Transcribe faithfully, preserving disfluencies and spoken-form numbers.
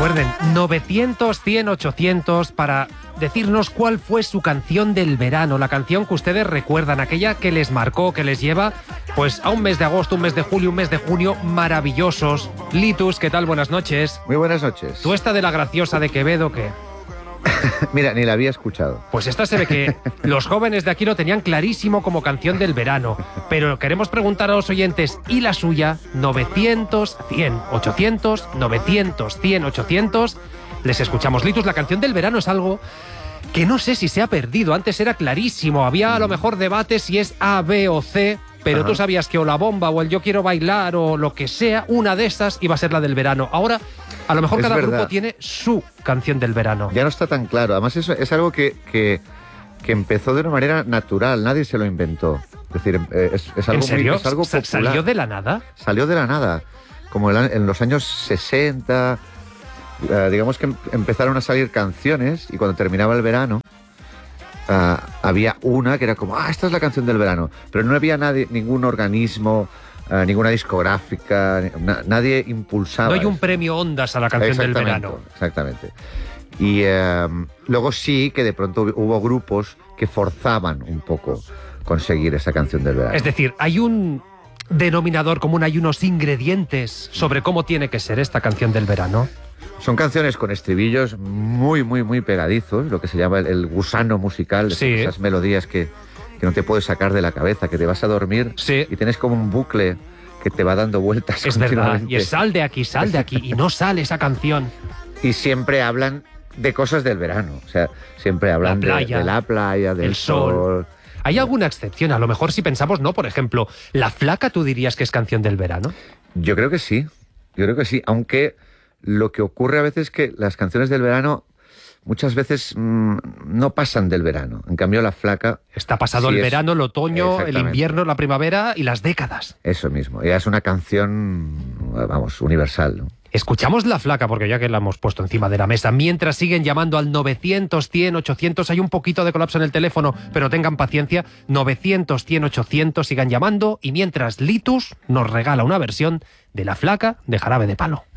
Recuerden, novecientos, cien, ochocientos para decirnos cuál fue su canción del verano, la canción que ustedes recuerdan, aquella que les marcó, que les lleva pues a un mes de agosto, un mes de julio, un mes de junio maravillosos. Litus, ¿qué tal? Buenas noches. Muy buenas noches. ¿Tú esta de la graciosa de Quevedo qué? Mira, ni la había escuchado. Pues esta se ve que los jóvenes de aquí lo tenían clarísimo como canción del verano. Pero queremos preguntar a los oyentes, ¿y la suya? novecientos, cien, ochocientos, novecientos, cien, ochocientos. Les escuchamos. Litus, la canción del verano es algo que no sé si se ha perdido. Antes era clarísimo. Había a lo mejor debate si es A, B o C. Pero Ajá. tú sabías que o la bomba o el yo quiero bailar o lo que sea, una de esas iba a ser la del verano. Ahora, a lo mejor es cada verdad. grupo tiene su canción del verano. Ya no está tan claro. Además, eso es algo que, que, que empezó de una manera natural. Nadie se lo inventó. Es decir, es, es algo ¿En serio? Muy, es algo popular. ¿Salió de la nada? Salió de la nada. Como en los años sesenta, eh, digamos que empezaron a salir canciones y cuando terminaba el verano, Uh, había una que era como, ah, esta es la canción del verano, pero no había nadie, ningún organismo, uh, ninguna discográfica, na, nadie impulsaba. No hay un premio Ondas a la canción del verano. Exactamente. Y uh, luego sí que de pronto hubo grupos que forzaban un poco conseguir esa canción del verano. Es decir, hay un denominador común, hay unos ingredientes sobre cómo tiene que ser esta canción del verano. Son canciones con estribillos muy, muy, muy pegadizos, lo que se llama el, el gusano musical, sí. esas melodías que, que no te puedes sacar de la cabeza, que te vas a dormir sí. y tienes como un bucle que te va dando vueltas. Es verdad, y es sal de aquí, sal de aquí, y no sale esa canción. Y siempre hablan de cosas del verano, o sea, siempre hablan la playa, de, de la playa, del el sol. sol. ¿Hay alguna excepción? A lo mejor si pensamos, no, por ejemplo, ¿La Flaca tú dirías que es canción del verano? Yo creo que sí, yo creo que sí, aunque lo que ocurre a veces es que las canciones del verano muchas veces mmm, no pasan del verano. En cambio, La Flaca... Está pasado sí el es, verano, el otoño, el invierno, la primavera y las décadas. Eso mismo. Ya es una canción, vamos, universal, ¿no? Escuchamos La Flaca, porque ya que la hemos puesto encima de la mesa, mientras siguen llamando al novecientos, cien, ochocientos, hay un poquito de colapso en el teléfono, pero tengan paciencia, novecientos, cien, ochocientos, sigan llamando, y mientras Litus nos regala una versión de La Flaca de Jarabe de Palo.